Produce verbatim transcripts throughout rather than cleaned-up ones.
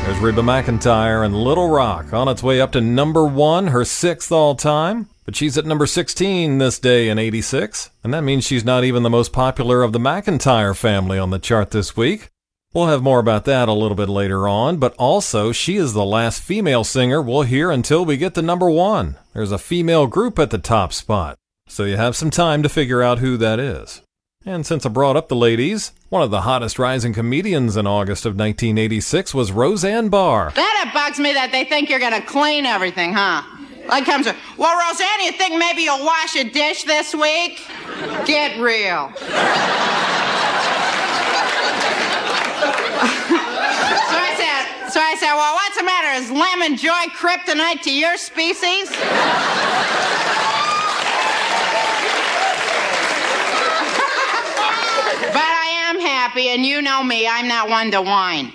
There's Reba McEntire and Little Rock on its way up to number one, her sixth all-time. But she's at number sixteen this day in eighty-six, and that means she's not even the most popular of the McEntire family on the chart this week. We'll have more about that a little bit later on, but also she is the last female singer we'll hear until we get to number one. There's a female group at the top spot, so you have some time to figure out who that is. And since I brought up the ladies, one of the hottest rising comedians in August of nineteen eighty-six was Roseanne Barr. That it bugs me that they think you're going to clean everything, huh? Like comes a, well, Roseanne, you think maybe you'll wash a dish this week? Get real. So I said, so I said, well, what's the matter? Is lemon joy kryptonite to your species? But I am happy, and you know me, I'm not one to whine.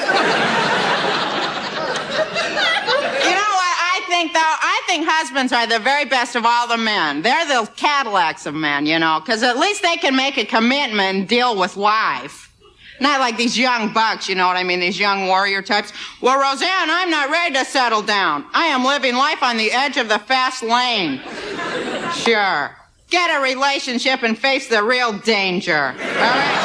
You know what I think, though? I think husbands are the very best of all the men. They're the Cadillacs of men, you know, because at least they can make a commitment and deal with life. Not like these young bucks, you know what I mean, these young warrior types. Well, Roseanne, I'm not ready to settle down. I am living life on the edge of the fast lane. Sure. Get a relationship and face the real danger. All right?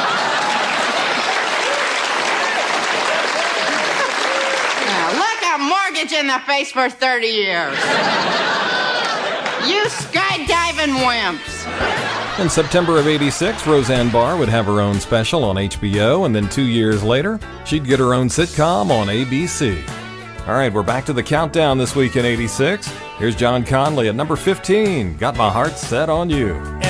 Now, look a mortgage in the face for thirty years. You skydiving wimps. In September of eighty-six, Roseanne Barr would have her own special on H B O, and then two years later, she'd get her own sitcom on A B C. All right, we're back to the countdown this week in eighty-six. Here's John Conley at number fifteen, Got My Heart Set on You.